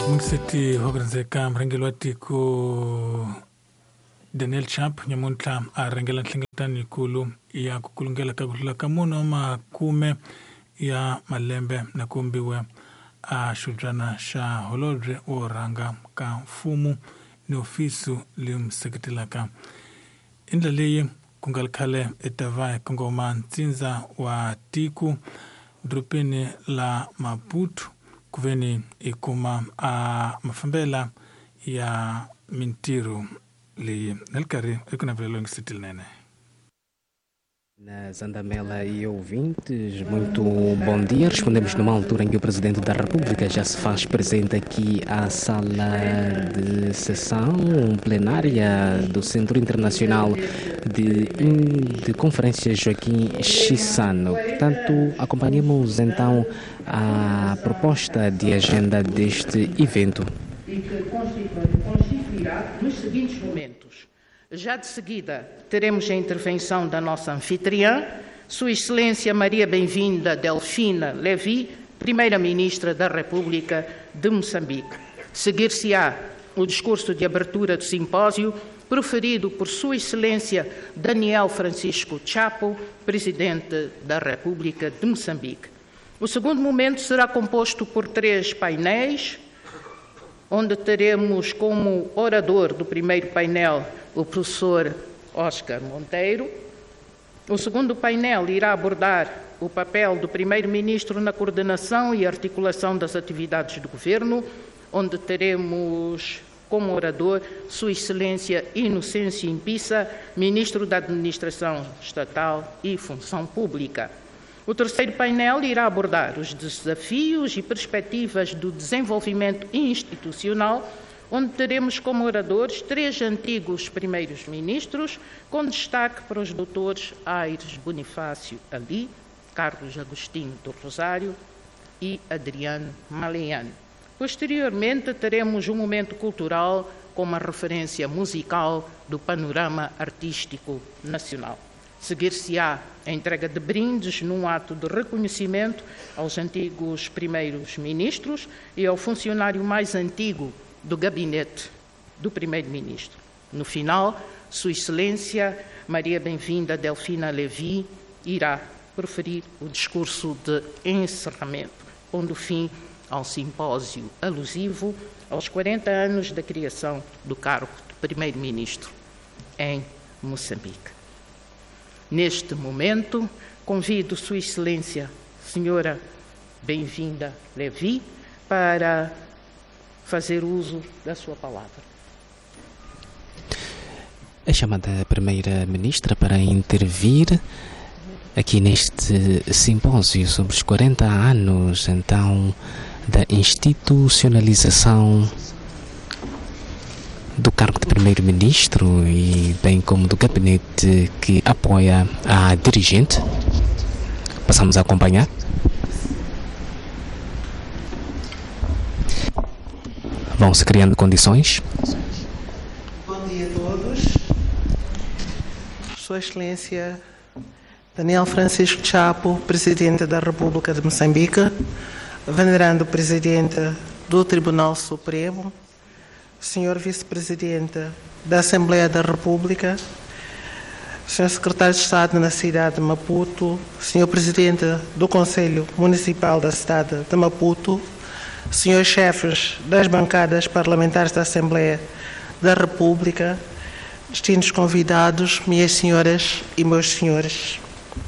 Mungseti hogranzeka mrengilwati ku Daniel Champ nyamuntla arengela ntlingitani kulu ya kukulungela kagula kamuno makume ya malembe na kumbiwe a shudrana sha holodre oranga ka mfumu ni ofisu limsekitilaka indlaleye kungalkhale etavae kongoma nzinza wa tiku drupini la Maputo kuveni ikuma a mafambela ya mintiru li nelkari ikuna velo ngisetil nene. Na Zandamela e ouvintes, muito bom dia. Respondemos numa altura em que o Presidente da República já se faz presente aqui à sala de sessão plenária do Centro Internacional de Conferências Joaquim Chissano. Portanto, acompanhemos então a proposta de agenda deste evento. E que constituirá nos seguintes momentos. Já de seguida, teremos a intervenção da nossa anfitriã, Sua Excelência Maria Bem-vinda Delfina Levi, Primeira-Ministra da República de Moçambique. Seguir-se-á o discurso de abertura do simpósio, proferido por Sua Excelência Daniel Francisco Chapo, Presidente da República de Moçambique. O segundo momento será composto por 3 painéis, onde teremos como orador do primeiro painel o professor Oscar Monteiro. O segundo painel irá abordar o papel do Primeiro-Ministro na coordenação e articulação das atividades do Governo, onde teremos como orador Sua Excelência Inocêncio Impissa, Ministro da Administração Estatal e Função Pública. O terceiro painel irá abordar os desafios e perspectivas do desenvolvimento institucional, onde teremos como oradores 3 antigos primeiros-ministros, com destaque para os doutores Aires Bonifácio Ali, Carlos Agostinho do Rosário e Adriano Maleano. Posteriormente, teremos um momento cultural com uma referência musical do panorama artístico nacional. Seguir-se-á a entrega de brindes num ato de reconhecimento aos antigos primeiros-ministros e ao funcionário mais antigo do gabinete do primeiro-ministro. No final, Sua Excelência Maria Bem-vinda Delfina Levi irá proferir o discurso de encerramento, pondo fim ao simpósio alusivo aos 40 anos da criação do cargo de primeiro-ministro em Moçambique. Neste momento, convido Sua Excelência, Senhora Bem-vinda Levi, para fazer uso da sua palavra. É chamada a Primeira-Ministra para intervir aqui neste simpósio sobre os 40 anos, então, da institucionalização do cargo de Primeiro-Ministro e bem como do gabinete que apoia a dirigente. Passamos a acompanhar. Vão-se criando condições. Bom dia a todos. Sua Excelência Daniel Francisco Chapo, Presidente da República de Moçambique, venerando Presidente do Tribunal Supremo, Senhor Vice-Presidente da Assembleia da República, Senhor Secretário de Estado na cidade de Maputo, Senhor Presidente do Conselho Municipal da cidade de Maputo, senhores chefes das bancadas parlamentares da Assembleia da República, distintos convidados, minhas senhoras e meus senhores.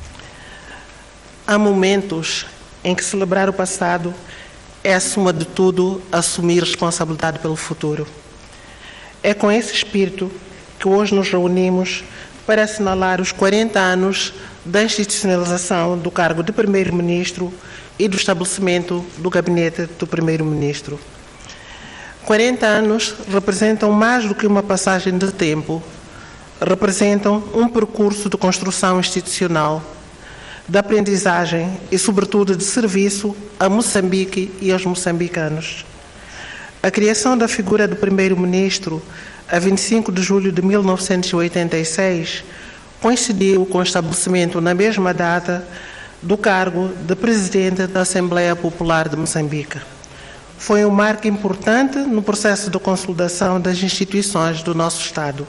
Há momentos em que celebrar o passado é, acima de tudo, assumir responsabilidade pelo futuro. É com esse espírito que hoje nos reunimos para assinalar os 40 anos da institucionalização do cargo de Primeiro-Ministro e do estabelecimento do gabinete do Primeiro-Ministro. 40 anos representam mais do que uma passagem de tempo, representam um percurso de construção institucional, de aprendizagem e, sobretudo, de serviço a Moçambique e aos moçambicanos. A criação da figura do Primeiro-Ministro, a 25 de julho de 1986, coincidiu com o estabelecimento, na mesma data, do cargo de Presidente da Assembleia Popular de Moçambique. foi um marco importante no processo de consolidação das instituições do nosso Estado.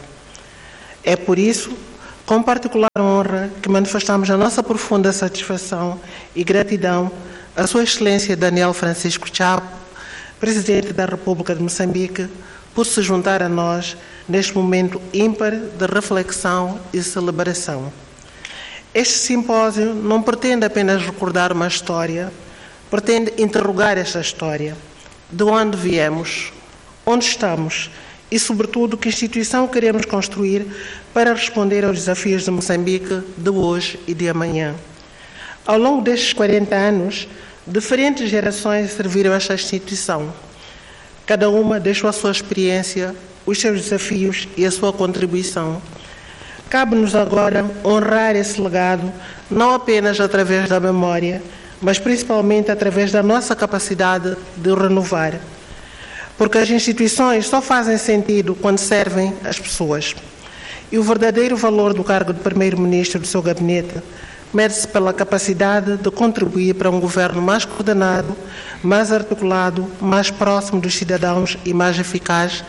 É por isso, com particular honra, que manifestamos a nossa profunda satisfação e gratidão à Sua Excelência Daniel Francisco Chapo, Presidente da República de Moçambique, por se juntar a nós neste momento ímpar de reflexão e celebração. Este simpósio não pretende apenas recordar uma história, pretende interrogar esta história. De onde viemos, onde estamos e, sobretudo, que instituição queremos construir para responder aos desafios de Moçambique de hoje e de amanhã. Ao longo destes 40 anos, diferentes gerações serviram esta instituição. Cada uma deixou a sua experiência, os seus desafios e a sua contribuição. Cabe-nos agora honrar esse legado, não apenas através da memória, mas principalmente através da nossa capacidade de o renovar. Porque as instituições só fazem sentido quando servem as pessoas. E o verdadeiro valor do cargo de Primeiro-Ministro do seu gabinete mede-se pela capacidade de contribuir para um governo mais coordenado, mais articulado, mais próximo dos cidadãos e mais eficaz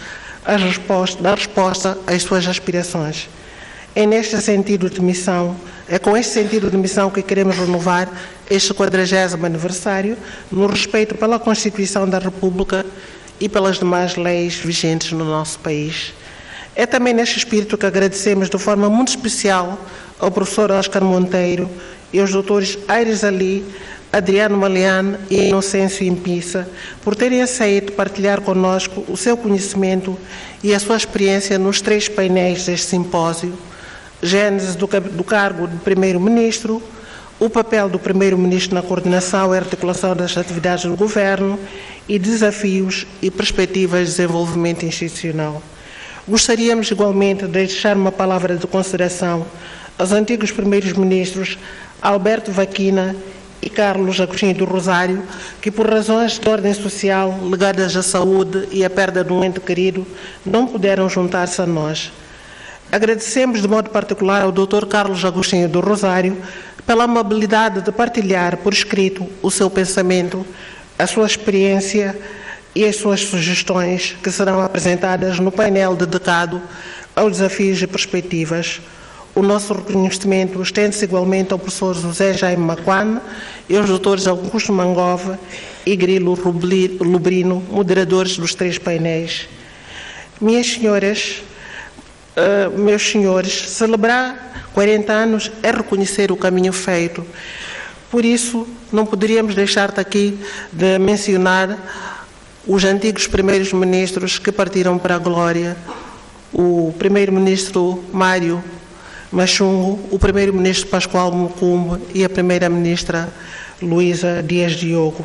na resposta às suas aspirações. É neste sentido de missão, é com este sentido de missão que queremos renovar este 40º aniversário, no respeito pela Constituição da República e pelas demais leis vigentes no nosso país. É também neste espírito que agradecemos de forma muito especial ao professor Oscar Monteiro e aos doutores Aires Ali, Adriano Maliane e Inocêncio Impissa por terem aceito partilhar conosco o seu conhecimento e a sua experiência nos 3 painéis deste simpósio: Gênese do cargo de Primeiro-Ministro, o papel do Primeiro-Ministro na coordenação e articulação das atividades do Governo e desafios e perspectivas de desenvolvimento institucional. Gostaríamos igualmente de deixar uma palavra de consideração aos antigos primeiros-ministros Alberto Vaquina e Carlos Agostinho do Rosário, que por razões de ordem social ligadas à saúde e à perda de um ente querido, não puderam juntar-se a nós. Agradecemos de modo particular ao Dr. Carlos Agostinho do Rosário pela amabilidade de partilhar por escrito o seu pensamento, a sua experiência e as suas sugestões, que serão apresentadas no painel dedicado aos desafios e perspectivas. O nosso reconhecimento estende-se igualmente ao professor José Jaime Maquane e aos doutores Augusto Mangova e Grilo Lubrino, moderadores dos 3 painéis. Minhas senhoras, meus senhores, celebrar 40 anos é reconhecer o caminho feito. Por isso, não poderíamos deixar aqui de mencionar os antigos primeiros ministros que partiram para a glória: o primeiro-ministro Mário Machungo, o primeiro-ministro Pascoal Mucumbe e a primeira-ministra Luísa Dias Diogo.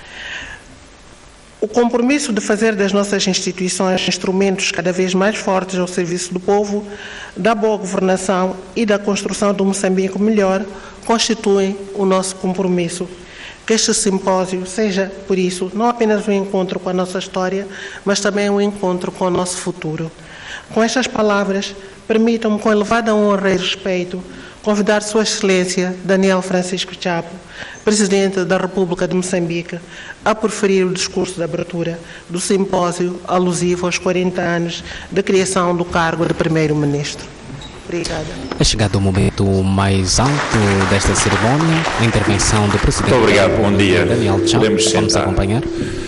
O compromisso de fazer das nossas instituições instrumentos cada vez mais fortes ao serviço do povo, da boa governação e da construção de um Moçambique melhor constituem o nosso compromisso. Que este simpósio seja, por isso, não apenas um encontro com a nossa história, mas também um encontro com o nosso futuro. Com estas palavras, permitam-me, com elevada honra e respeito, convidar Sua Excelência Daniel Francisco Chapo, Presidente da República de Moçambique, a proferir o discurso de abertura do simpósio alusivo aos 40 anos de criação do cargo de Primeiro-Ministro. Obrigada. É chegado o momento mais alto desta cerimónia, a intervenção do Presidente. Muito obrigado, bom dia. Daniel Chapo. Vamos acompanhar.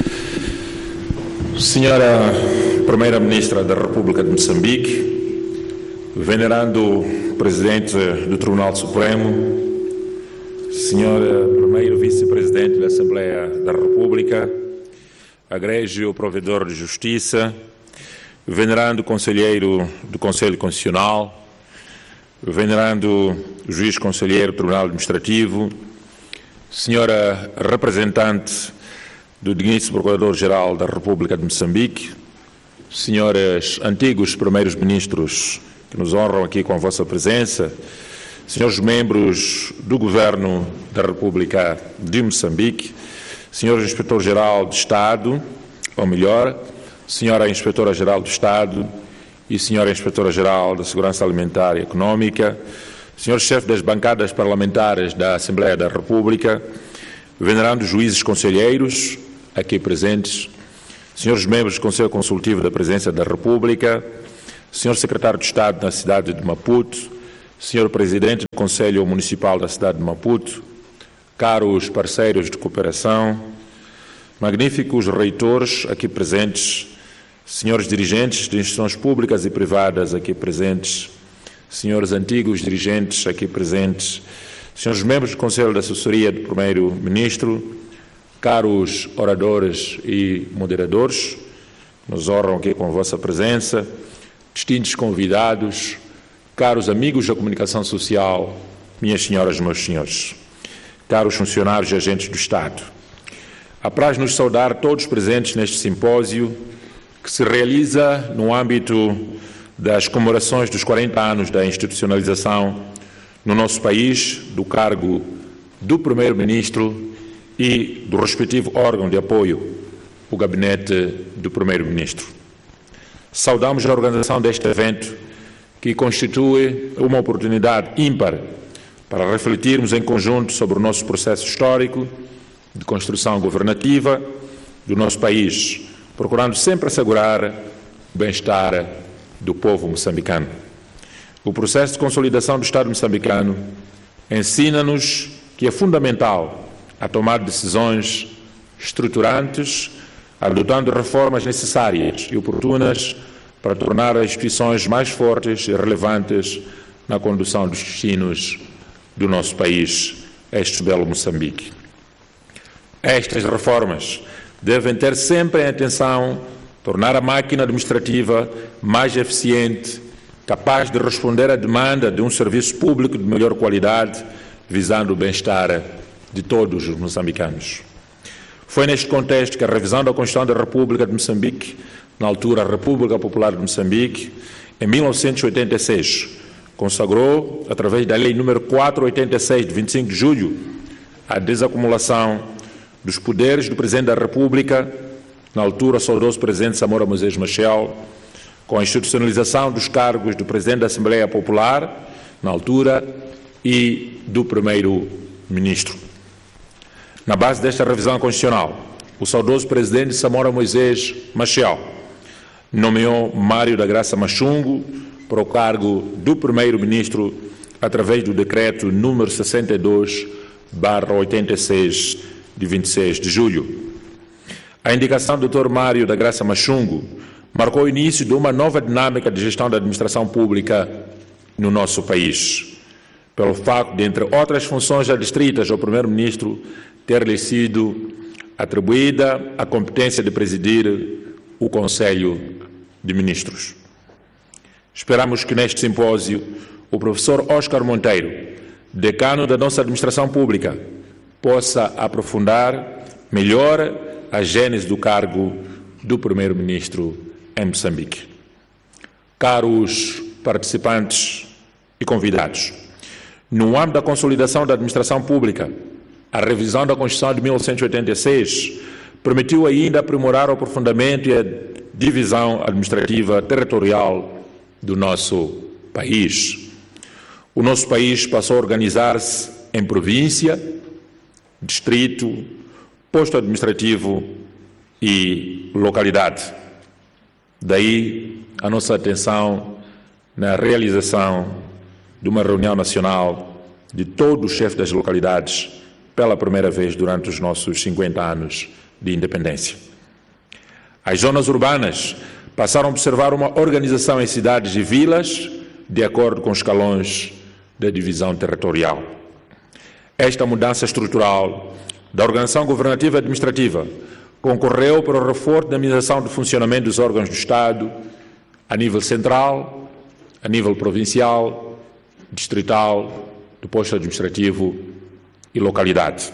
Senhora Primeira-Ministra da República de Moçambique, venerando Presidente do Tribunal Supremo, Senhora Primeiro Vice-Presidente da Assembleia da República, Egrégio Provedor de Justiça, venerando Conselheiro do Conselho Constitucional, venerando Juiz Conselheiro do Tribunal Administrativo, Senhora Representante do digníssimo Procurador-Geral da República de Moçambique, Senhores antigos Primeiros Ministros que nos honram aqui com a vossa presença, senhores membros do Governo da República de Moçambique, senhor Inspetor-Geral de Estado, ou melhor, senhora Inspetora-Geral do Estado e senhora Inspetora-Geral da Segurança Alimentar e Económica, senhor chefe das bancadas parlamentares da Assembleia da República, venerando juízes conselheiros aqui presentes, senhores membros do Conselho Consultivo da Presidência da República, senhor secretário de Estado na cidade de Maputo, senhor presidente do Conselho Municipal da cidade de Maputo, caros parceiros de cooperação, magníficos reitores aqui presentes, senhores dirigentes de instituições públicas e privadas aqui presentes, senhores antigos dirigentes aqui presentes, senhores membros do Conselho de Assessoria do Primeiro-Ministro, caros oradores e moderadores, nos honram aqui com a vossa presença, distintos convidados, caros amigos da comunicação social, minhas senhoras e meus senhores, caros funcionários e agentes do Estado. Apraz-nos saudar todos presentes neste simpósio que se realiza no âmbito das comemorações dos 40 anos da institucionalização no nosso país do cargo do Primeiro-Ministro e do respectivo órgão de apoio, o Gabinete do Primeiro-Ministro. Saudamos a organização deste evento, que constitui uma oportunidade ímpar para refletirmos em conjunto sobre o nosso processo histórico de construção governativa do nosso país, procurando sempre assegurar o bem-estar do povo moçambicano. O processo de consolidação do Estado moçambicano ensina-nos que é fundamental a tomar decisões estruturantes, adotando reformas necessárias e oportunas para tornar as instituições mais fortes e relevantes na condução dos destinos do nosso país, este belo Moçambique. Estas reformas devem ter sempre em atenção tornar a máquina administrativa mais eficiente, capaz de responder à demanda de um serviço público de melhor qualidade, visando o bem-estar de todos os moçambicanos. Foi neste contexto que a revisão da Constituição da República de Moçambique, na altura a República Popular de Moçambique, em 1986, consagrou, através da Lei nº 486, de 25 de julho, a desacumulação dos poderes do Presidente da República, na altura saudoso Presidente Samora Moisés Machel, com a institucionalização dos cargos do Presidente da Assembleia Popular, na altura, e do Primeiro-Ministro. Na base desta revisão constitucional, o saudoso Presidente Samora Moisés Machel nomeou Mário da Graça Machungo para o cargo do Primeiro-Ministro através do Decreto número 62/86, de 26 de julho. A indicação do Dr. Mário da Graça Machungo marcou o início de uma nova dinâmica de gestão da administração pública no nosso país, pelo facto de, entre outras funções adstritas ao Primeiro-Ministro, ter-lhe sido atribuída a competência de presidir o Conselho de Ministros. Esperamos que neste simpósio o professor Oscar Monteiro, decano da nossa administração pública, possa aprofundar melhor a gênese do cargo do Primeiro-Ministro em Moçambique. Caros participantes e convidados, no âmbito da consolidação da administração pública, a revisão da Constituição de 1986 permitiu ainda aprimorar o aprofundamento e a divisão administrativa territorial do nosso país. O nosso país passou a organizar-se em província, distrito, posto administrativo e localidade. Daí a nossa atenção na realização de uma reunião nacional de todos os chefes das localidades pela primeira vez durante os nossos 50 anos de independência. As zonas urbanas passaram a observar uma organização em cidades e vilas de acordo com os escalões da divisão territorial. Esta mudança estrutural da organização governativa e administrativa concorreu para o reforço da minimização do funcionamento dos órgãos do Estado a nível central, a nível provincial, distrital, do posto administrativo e localidade.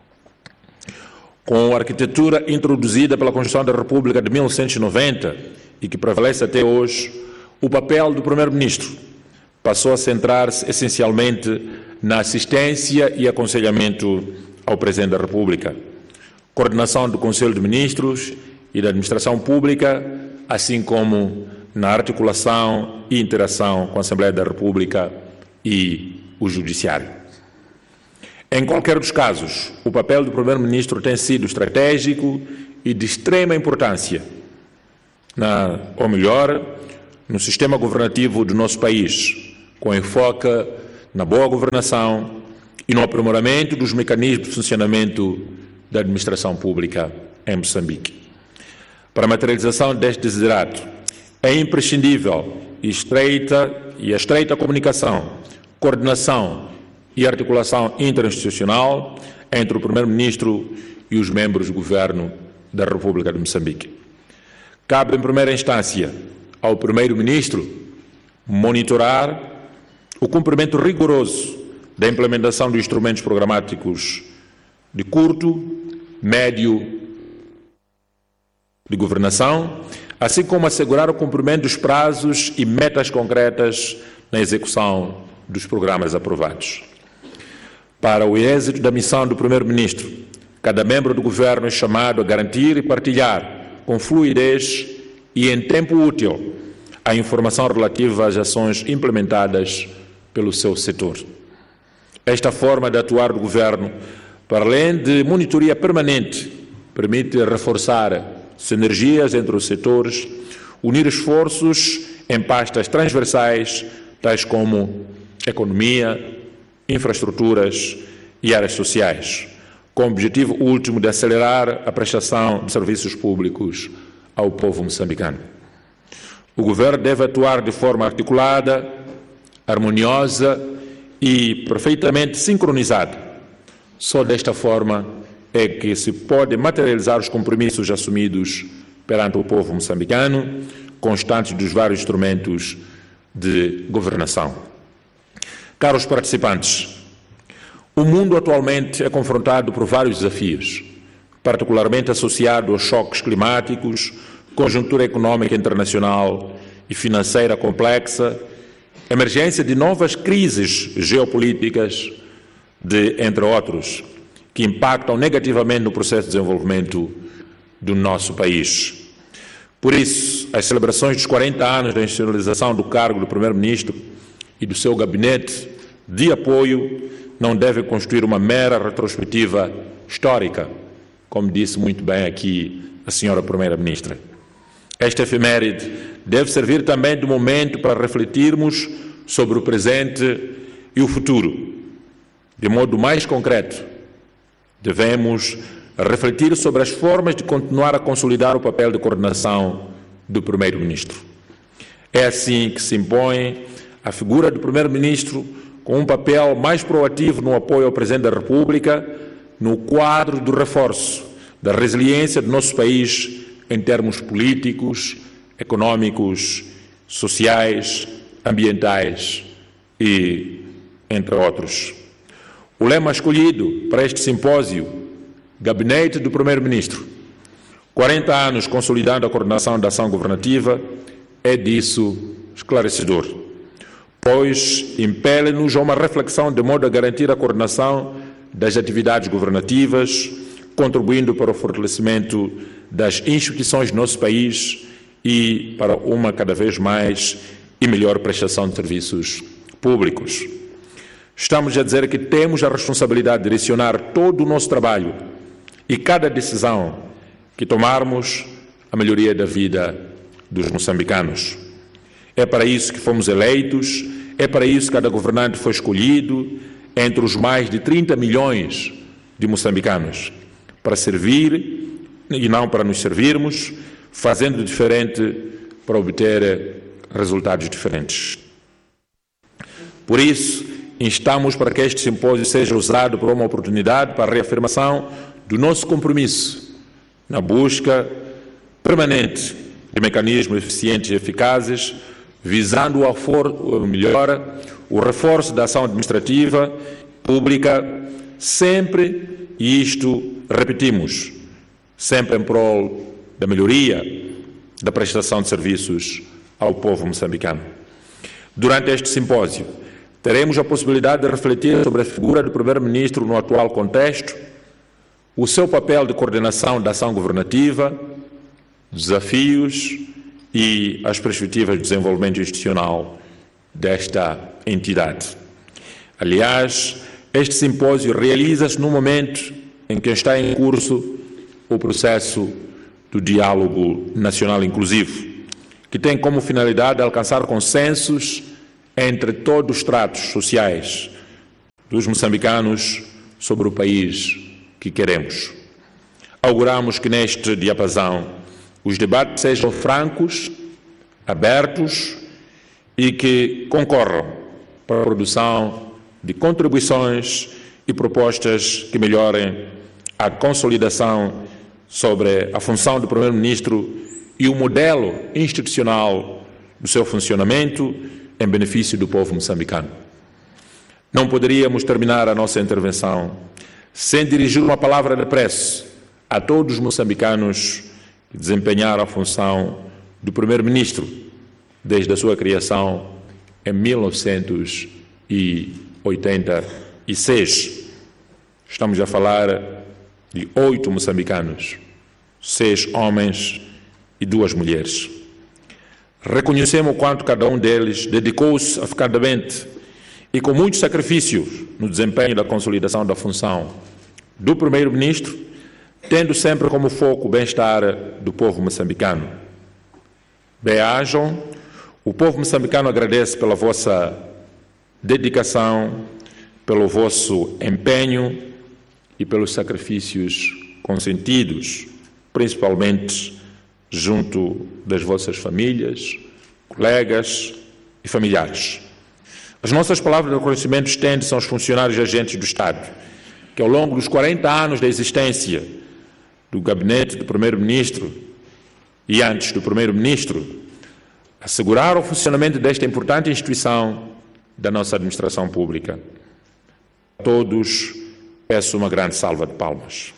Com a arquitetura introduzida pela Constituição da República de 1990 e que prevalece até hoje, o papel do Primeiro-Ministro passou a centrar-se essencialmente na assistência e aconselhamento ao Presidente da República, coordenação do Conselho de Ministros e da Administração Pública, assim como na articulação e interação com a Assembleia da República e o Judiciário. Em qualquer dos casos, o papel do Primeiro-Ministro tem sido estratégico e de extrema importância, no sistema governativo do nosso país, com enfoque na boa governação e no aprimoramento dos mecanismos de funcionamento da administração pública em Moçambique. Para a materialização deste desiderato, é imprescindível a estreita comunicação, coordenação e articulação interinstitucional entre o Primeiro-Ministro e os membros do Governo da República de Moçambique. Cabe, em primeira instância, ao Primeiro-Ministro monitorar o cumprimento rigoroso da implementação de instrumentos programáticos de curto, médio de governação, assim como assegurar o cumprimento dos prazos e metas concretas na execução dos programas aprovados. Para o êxito da missão do Primeiro-Ministro, cada membro do Governo é chamado a garantir e partilhar com fluidez e em tempo útil a informação relativa às ações implementadas pelo seu setor. Esta forma de atuar do Governo, para além de monitoria permanente, permite reforçar sinergias entre os setores, unir esforços em pastas transversais, tais como economia, infraestruturas e áreas sociais, com o objetivo último de acelerar a prestação de serviços públicos ao povo moçambicano. O Governo deve atuar de forma articulada, harmoniosa e perfeitamente sincronizada. Só desta forma é que se pode materializar os compromissos assumidos perante o povo moçambicano, constantes dos vários instrumentos de governação. Caros participantes, o mundo atualmente é confrontado por vários desafios, particularmente associado aos choques climáticos, conjuntura econômica internacional e financeira complexa, emergência de novas crises geopolíticas, entre outros, que impactam negativamente no processo de desenvolvimento do nosso país. Por isso, as celebrações dos 40 anos da institucionalização do cargo do Primeiro-Ministro e do seu gabinete de apoio não devem constituir uma mera retrospectiva histórica, como disse muito bem aqui a senhora Primeira-Ministra. Esta efeméride deve servir também de momento para refletirmos sobre o presente e o futuro. De modo mais concreto, devemos refletir sobre as formas de continuar a consolidar o papel de coordenação do Primeiro-Ministro. É assim que se impõe a figura do Primeiro-Ministro com um papel mais proativo no apoio ao Presidente da República, no quadro do reforço da resiliência do nosso país em termos políticos, econômicos, sociais, ambientais e entre outros. O lema escolhido para este simpósio, Gabinete do Primeiro-Ministro, 40 anos consolidando a coordenação da ação governativa, é disso esclarecedor, pois impele-nos a uma reflexão de modo a garantir a coordenação das atividades governativas, contribuindo para o fortalecimento das instituições do nosso país e para uma cada vez mais e melhor prestação de serviços públicos. Estamos a dizer que temos a responsabilidade de direcionar todo o nosso trabalho e cada decisão que tomarmos à melhoria da vida dos moçambicanos. É para isso que fomos eleitos, é para isso que cada governante foi escolhido entre os mais de 30 milhões de moçambicanos, para servir e não para nos servirmos, fazendo diferente para obter resultados diferentes. Por isso, instamos para que este simpósio seja usado por uma oportunidade para a reafirmação do nosso compromisso na busca permanente de mecanismos eficientes e eficazes, visando o reforço da ação administrativa pública, sempre, e isto repetimos, sempre em prol da melhoria da prestação de serviços ao povo moçambicano. Durante este simpósio, teremos a possibilidade de refletir sobre a figura do Primeiro-Ministro no atual contexto, o seu papel de coordenação da ação governativa, desafios e as perspectivas de desenvolvimento institucional desta entidade. Aliás, este simpósio realiza-se no momento em que está em curso o processo do Diálogo Nacional Inclusivo, que tem como finalidade alcançar consensos entre todos os tratos sociais dos moçambicanos sobre o país que queremos. Auguramos que neste diapasão os debates sejam francos, abertos e que concorram para a produção de contribuições e propostas que melhorem a consolidação sobre a função do Primeiro-Ministro e o modelo institucional do seu funcionamento em benefício do povo moçambicano. Não poderíamos terminar a nossa intervenção sem dirigir uma palavra de apreço a todos os moçambicanos que desempenharam a função do Primeiro-Ministro desde a sua criação em 1986. Estamos a falar de 8 moçambicanos, 6 homens e 2 mulheres. Reconhecemos o quanto cada um deles dedicou-se afincadamente e com muito sacrifício no desempenho da consolidação da função do Primeiro-Ministro, tendo sempre como foco o bem-estar do povo moçambicano. Bem-ajam, o povo moçambicano agradece pela vossa dedicação, pelo vosso empenho e pelos sacrifícios consentidos, principalmente junto das vossas famílias, colegas e familiares. As nossas palavras de reconhecimento estendem-se aos funcionários e agentes do Estado, que ao longo dos 40 anos da existência do gabinete do Primeiro-Ministro e antes do Primeiro-Ministro, asseguraram o funcionamento desta importante instituição da nossa administração pública. A todos peço uma grande salva de palmas.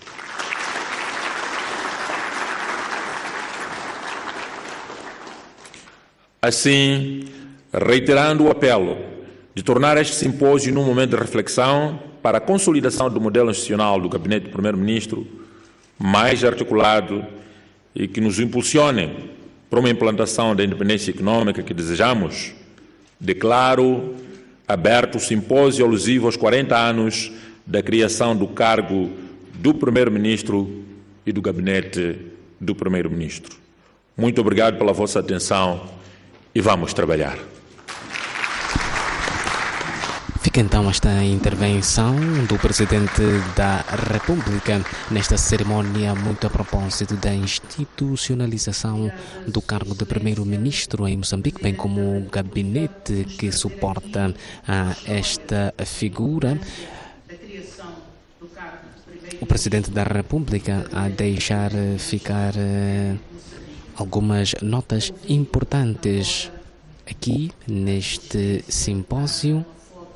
Assim, reiterando o apelo de tornar este simpósio num momento de reflexão para a consolidação do modelo institucional do Gabinete do Primeiro-Ministro mais articulado e que nos impulsione para uma implantação da independência econômica que desejamos, declaro aberto o simpósio alusivo aos 40 anos da criação do cargo do Primeiro-Ministro e do Gabinete do Primeiro-Ministro. Muito obrigado pela vossa atenção e vamos trabalhar. Fica então esta intervenção do Presidente da República nesta cerimónia muito a propósito da institucionalização do cargo de Primeiro-Ministro em Moçambique, bem como o gabinete que suporta esta figura. O Presidente da República a deixar ficar algumas notas importantes aqui neste simpósio.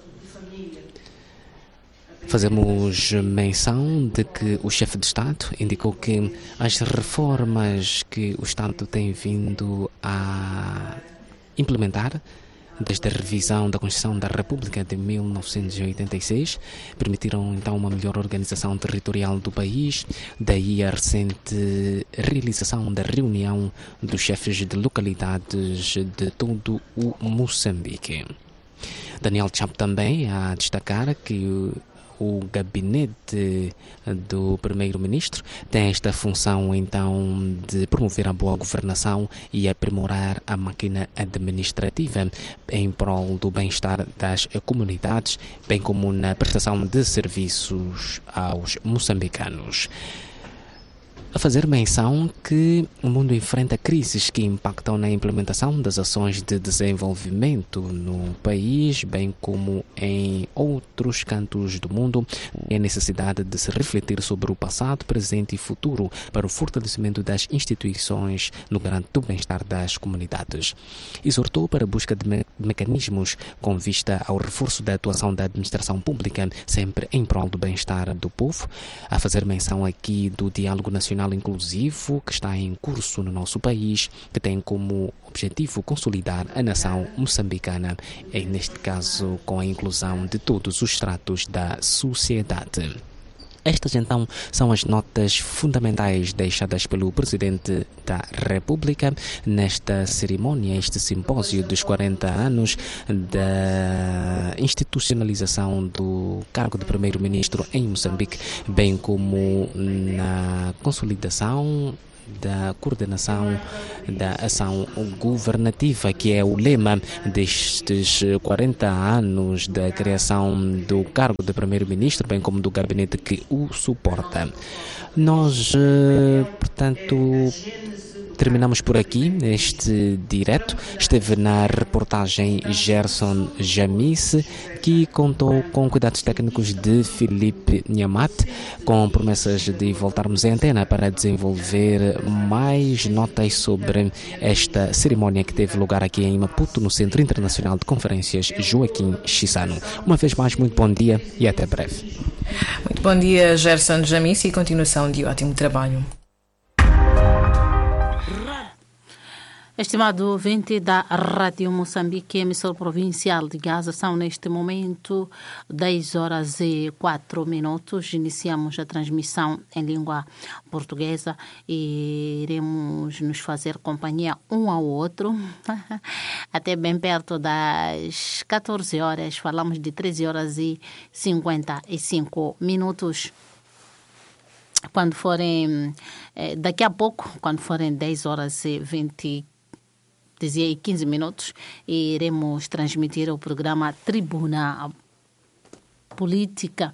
Fazemos menção de que o chefe de Estado indicou que as reformas que o Estado tem vindo a implementar desde a revisão da Constituição da República de 1986 permitiram então uma melhor organização territorial do país, daí a recente realização da reunião dos chefes de localidades de todo o Moçambique. Daniel Chapo também a destacar que o gabinete do Primeiro-Ministro tem esta função, então, de promover a boa governação e aprimorar a máquina administrativa em prol do bem-estar das comunidades, bem como na prestação de serviços aos moçambicanos. A fazer menção que o mundo enfrenta crises que impactam na implementação das ações de desenvolvimento no país, bem como em outros cantos do mundo. É a necessidade de se refletir sobre o passado, presente e futuro para o fortalecimento das instituições no garante do bem-estar das comunidades. Exortou para a busca de mecanismos com vista ao reforço da atuação da administração pública, sempre em prol do bem-estar do povo. A fazer menção aqui do Diálogo Nacional Inclusivo que está em curso no nosso país, que tem como objetivo consolidar a nação moçambicana, e neste caso com a inclusão de todos os estratos da sociedade. Estas, então, são as notas fundamentais deixadas pelo Presidente da República nesta cerimónia, este simpósio dos 40 anos da institucionalização do cargo de Primeiro-Ministro em Moçambique, bem como na consolidação da coordenação da ação governativa, que é o lema destes 40 anos da criação do cargo de primeiro-ministro, bem como do gabinete que o suporta. Nós, portanto, terminamos por aqui este direto. Esteve na reportagem Gerson Jamice, que contou com cuidados técnicos de Filipe Niamate, com promessas de voltarmos à antena para desenvolver mais notas sobre esta cerimónia que teve lugar aqui em Maputo, no Centro Internacional de Conferências Joaquim Chissano. Uma vez mais, muito bom dia e até breve. Muito bom dia, Gerson Jamice, e continuação de ótimo trabalho. Estimado ouvinte da Rádio Moçambique, emissora provincial de Gaza, são neste momento 10 horas e 4 minutos. Iniciamos a transmissão em língua portuguesa e iremos nos fazer companhia um ao outro até bem perto das 14 horas. Falamos de 13 horas e 55 minutos. Quando forem, daqui a pouco, quando forem 10 horas e 15 minutos, iremos transmitir o programa Tribuna Política.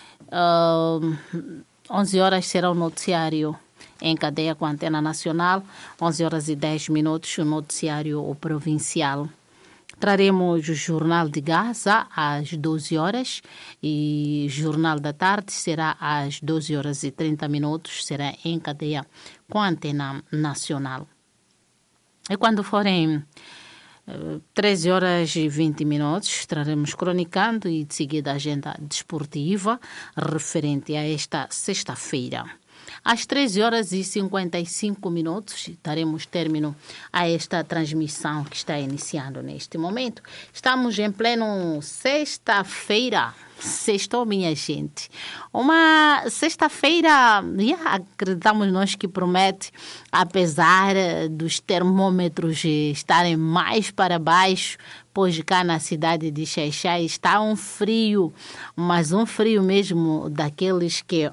11 horas será o noticiário em cadeia com a Antena Nacional. 11 horas e 10 minutos, o noticiário provincial. Traremos o Jornal de Gaza às 12 horas e o Jornal da Tarde será às 12 horas e 30 minutos, será em cadeia com a Antena Nacional. E quando forem 13 horas e 20 minutos, estaremos cronicando e de seguida a agenda desportiva referente a esta sexta-feira. Às 13 horas e 55 minutos, daremos término a esta transmissão que está iniciando neste momento. Estamos em pleno sexta-feira. Sextou, minha gente. Uma sexta-feira, acreditamos nós que promete, apesar dos termômetros estarem mais para baixo, pois cá na cidade de Xai-Xai está um frio, mas um frio mesmo daqueles que...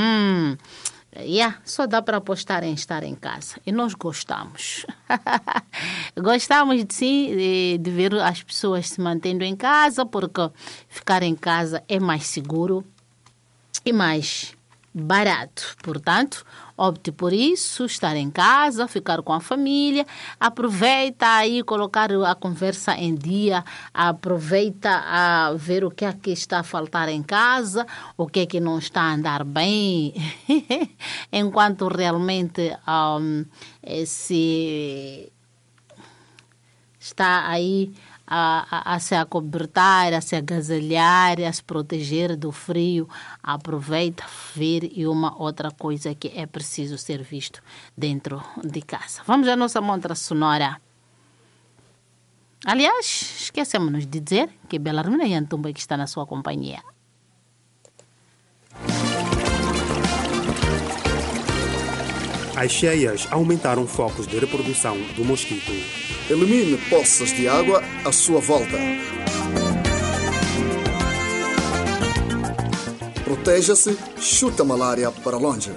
só dá para apostar em estar em casa. E nós gostamos. Gostamos, sim, de ver as pessoas se mantendo em casa, porque ficar em casa é mais seguro e mais barato. Portanto, opte por isso, estar em casa, ficar com a família. Aproveita aí colocar a conversa em dia, aproveita a ver o que é que está a faltar em casa, o que é que não está a andar bem, enquanto realmente se está aí a se acobertar, a se agasalhar, a se proteger do frio. Aproveita, ver e uma outra coisa que é preciso ser visto dentro de casa. Vamos à nossa montra sonora. Aliás, esquecemos-nos de dizer que Belarmina Yantumba que está na sua companhia. As cheias aumentaram focos de reprodução do mosquito. Elimine poças de água à sua volta. Proteja-se, chuta a malária para longe.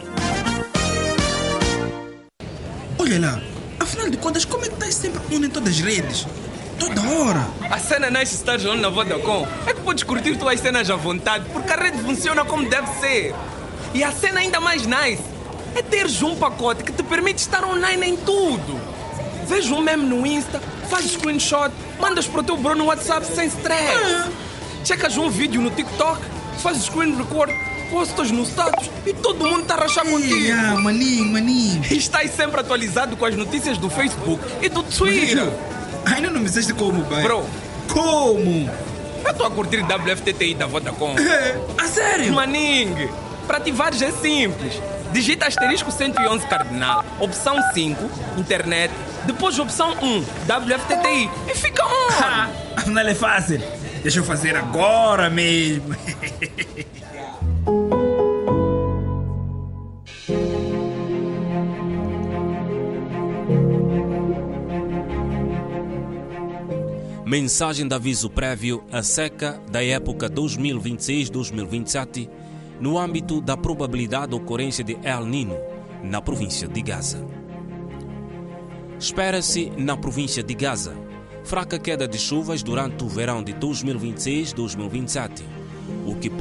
Olha lá, afinal de contas, como é que estás sempre on em todas as redes? Toda hora. A cena não é estar on na Vodacom. É que podes curtir tuas cenas à vontade, porque a rede funciona como deve ser. E a cena ainda mais nice é teres um pacote que te permite estar online em tudo. Veja um meme no Insta, faz screenshot, mandas para o teu bro no WhatsApp sem stress. Checas um vídeo no TikTok, faz screen record, postas no status e todo mundo está a rachar contigo. Maninho. E estás sempre atualizado com as notícias do Facebook e do Twitter. Ainda não me disseste como, pai. Bro, como? Eu estou a curtir WFTTI da Vodacom. A sério? Maninho, para ativares é simples. Digita asterisco 111 cardinal, opção 5, internet, depois opção 1, WFTTI e fica on. Afinal é fácil. Deixa eu fazer agora mesmo. Mensagem de aviso prévio à seca da época 2026-2027 no âmbito da probabilidade de ocorrência de El Niño, na província de Gaza. Espera-se na província de Gaza fraca queda de chuvas durante o verão de 2026-2027, o que